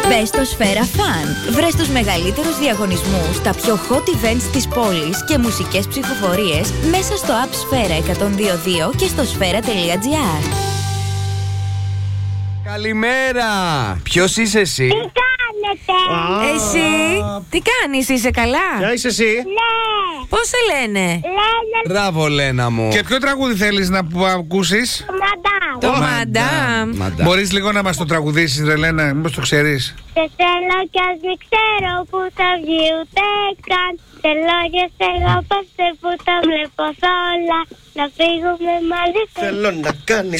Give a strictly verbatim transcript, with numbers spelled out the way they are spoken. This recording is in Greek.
Μπες στο Σφαίρα Φαν. Βρες τους μεγαλύτερους διαγωνισμούς, τα πιο hot events της πόλης και μουσικές ψηφοφορίες μέσα στο app Σφαίρα εκατόν δύο δύο και στο σφαίρα τελεία τζι άρ. Καλημέρα! Ποιος είσαι εσύ? Τι κάνετε? Εσύ, τι κάνεις, είσαι καλά? Ποια είσαι εσύ? Ναι. Πώς σε λένε? Λένε Μπράβο, Λένα μου. Και ποιο τραγούδι θέλεις να που- ακούσεις? μαντάμ. Το Μαντάμ. Μαντάμ. Μπορείς λίγο να μας το τραγουδήσεις, ρε Λένα, μήπως το ξέρεις? Σε θέλω κι ας μην ξέρω που θα βγει ούτε καν. Θέλω και σε αγαπάστε που τα βλέπω σ' όλα. Να φύγουμε μαζί. Θέλω να κάνεις